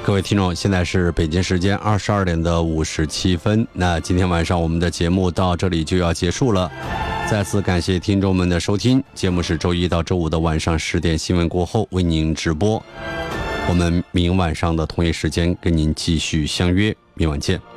各位听众，现在是北京时间22点57分。那今天晚上我们的节目到这里就要结束了，再次感谢听众们的收听。节目是周一到周五的晚上10点新闻过后为您直播，我们明晚上的同一时间跟您继续相约，明晚见。